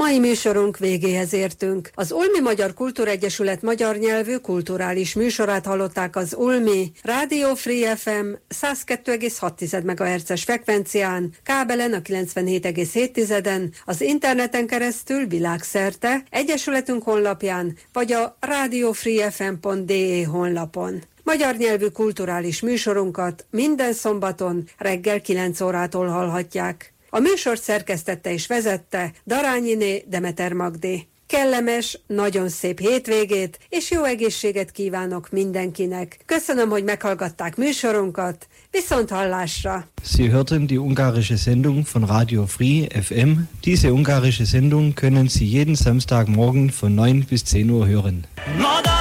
Mai műsorunk végéhez értünk. Az Ulmi Magyar Kultúregyesület magyar nyelvű kulturális műsorát hallották az Ulmi Radio Free FM 102,6 MHz-es frekvencián, kábelen a 97,7-en, az interneten keresztül világszerte, egyesületünk honlapján, vagy a radiofreefm.de honlapon. Magyar nyelvű kulturális műsorunkat minden szombaton reggel 9 órától hallhatják. A műsort szerkesztette és vezette Darányiné Demeter Magdi. Kellemes, nagyon szép hétvégét és jó egészséget kívánok mindenkinek. Köszönöm, hogy meghallgatták műsorunkat. Viszont hallásra! Sie hörten die ungarische Sendung von Radio Free FM. Diese ungarische Sendung können Sie jeden Samstagmorgen von 9 bis 10 Uhr hören.